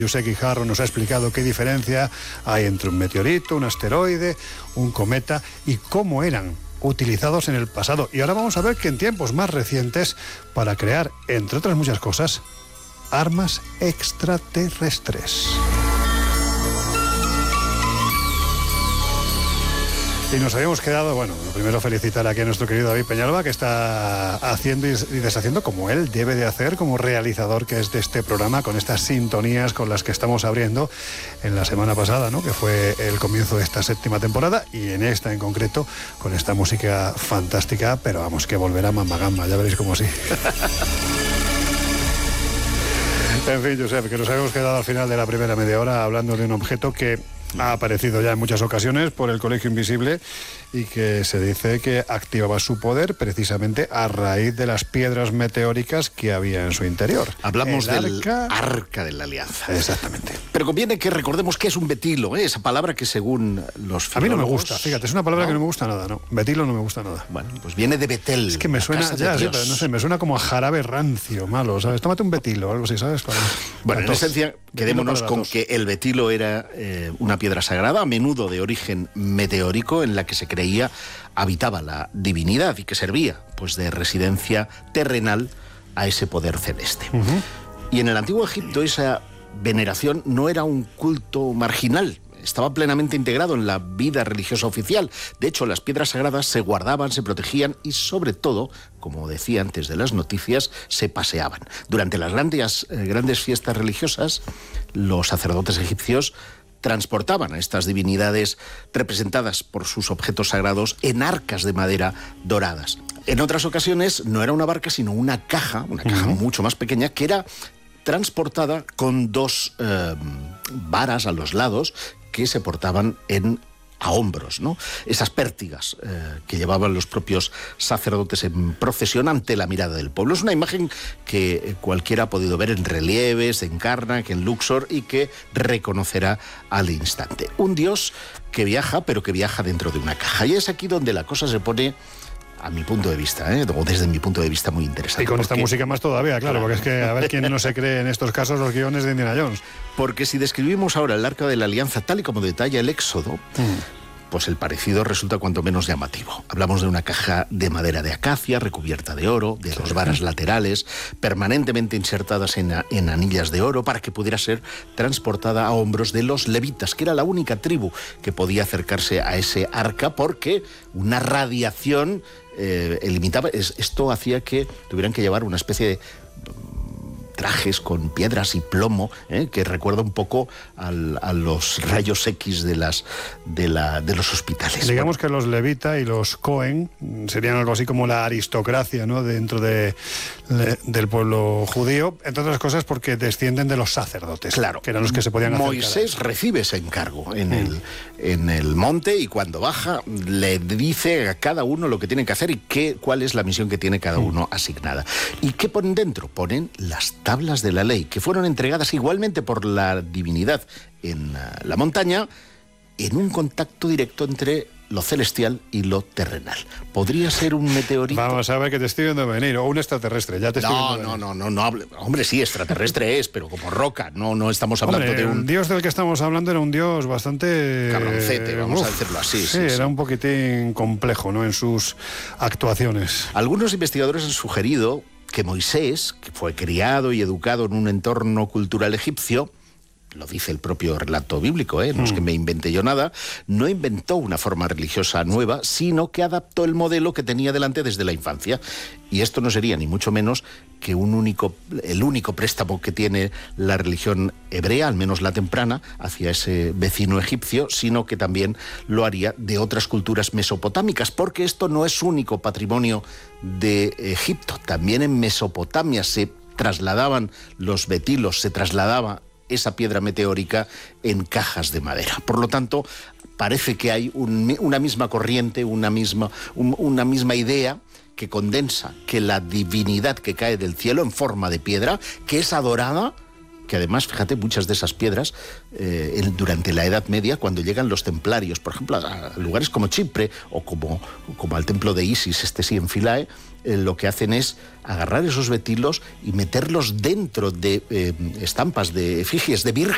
José Guijarro nos ha explicado qué diferencia hay entre un meteorito, un asteroide, un cometa y cómo eran utilizados en el pasado. Y ahora vamos a ver que en tiempos más recientes, para crear, entre otras muchas cosas, armas extraterrestres. Y nos habíamos quedado, bueno, lo primero felicitar aquí a nuestro querido David Peñalba, que está haciendo y deshaciendo como él debe de hacer, como realizador que es de este programa, con estas sintonías con las que estamos abriendo en la semana pasada, ¿no? Que fue el comienzo de esta 7ª temporada, y en esta en concreto, con esta música fantástica, pero vamos, que volverá Mamba Gamba, ya veréis cómo sí. En fin, Josep, que nos habíamos quedado al final de la primera media hora hablando de un objeto que ha aparecido ya en muchas ocasiones por el Colegio Invisible y que se dice que activaba su poder precisamente a raíz de las piedras meteóricas que había en su interior. Hablamos del Arca de la Alianza. Exactamente. Pero conviene que recordemos que es un betilo, ¿eh? Esa palabra que según los filólogos... A mí no me gusta, fíjate, es una palabra que no me gusta nada, ¿no? Betilo no me gusta nada. Bueno, pues viene de Betel. Es que me suena, ya, sí, pero no sé, me suena como a jarabe rancio, malo, ¿sabes? Tómate un betilo o algo así, ¿sabes? Bueno, en esencia, quedémonos con que el betilo era una piedra sagrada, a menudo de origen meteórico, en la que se creía habitaba la divinidad y que servía pues de residencia terrenal a ese poder celeste. Y en el antiguo Egipto esa veneración no era un culto marginal, estaba plenamente integrado en la vida religiosa oficial. De hecho, las piedras sagradas se guardaban, se protegían y, sobre todo, como decía antes de las noticias, se paseaban. Durante las grandes fiestas religiosas, los sacerdotes egipcios transportaban a estas divinidades representadas por sus objetos sagrados en arcas de madera doradas. En otras ocasiones no era una barca, sino una caja mucho más pequeña, que era transportada con dos varas a los lados que se portaban a hombros, ¿no? Esas pértigas que llevaban los propios sacerdotes en procesión ante la mirada del pueblo. Es una imagen que cualquiera ha podido ver en relieves, en Karnak, en Luxor, y que reconocerá al instante. Un dios que viaja, pero que viaja dentro de una caja. Y es aquí donde la cosa se pone, a mi punto de vista, o desde mi punto de vista, muy interesante. Y con esta música más todavía, claro, porque es que a ver quién no se cree en estos casos los guiones de Indiana Jones. Porque si describimos ahora el Arca de la Alianza tal y como detalla el Éxodo, pues el parecido resulta cuanto menos llamativo. Hablamos de una caja de madera de acacia recubierta de oro, de dos varas laterales, permanentemente insertadas en anillas de oro para que pudiera ser transportada a hombros de los levitas, que era la única tribu que podía acercarse a ese arca porque una radiación limitaba. Esto hacía que tuvieran que llevar una especie de trajes con piedras y plomo, que recuerda un poco a los rayos X de los hospitales. Digamos que los levita y los Cohen serían algo así como la aristocracia, ¿no? Dentro del pueblo judío, entre otras cosas porque descienden de los sacerdotes, claro, que eran los que se podían acercar. Moisés recibe ese encargo en el monte, y cuando baja le dice a cada uno lo que tiene que hacer y cuál es la misión que tiene cada uno asignada. ¿Y qué ponen dentro? Ponen las tablas de la ley, que fueron entregadas igualmente por la divinidad en la montaña, en un contacto directo entre lo celestial y lo terrenal. ¿Podría ser un meteorito? Vamos a ver, que te estoy viendo venir, o un extraterrestre, ya te estoy viendo venir. No, hombre, sí, extraterrestre es, pero como roca, no estamos hablando de un... El dios del que estamos hablando era un dios bastante... cabroncete, vamos a decirlo así. Sí, era un poquitín complejo, ¿no?, en sus actuaciones. Algunos investigadores han sugerido que Moisés, que fue criado y educado en un entorno cultural egipcio, lo dice el propio relato bíblico, no es que me inventé yo nada, no inventó una forma religiosa nueva, sino que adaptó el modelo que tenía delante desde la infancia. Y esto no sería ni mucho menos que el único préstamo que tiene la religión hebrea, al menos la temprana, hacia ese vecino egipcio, sino que también lo haría de otras culturas mesopotámicas, porque esto no es único patrimonio de Egipto. También en Mesopotamia se trasladaban los betilos, se trasladaba esa piedra meteórica en cajas de madera. Por lo tanto, parece que hay una misma corriente, una misma idea que condensa que la divinidad que cae del cielo en forma de piedra, que es adorada, que además, fíjate, muchas de esas piedras, durante la Edad Media, cuando llegan los templarios, por ejemplo, a lugares como Chipre o como al templo de Isis, en Philae, lo que hacen es agarrar esos betilos y meterlos dentro de estampas de efigies de vírgenes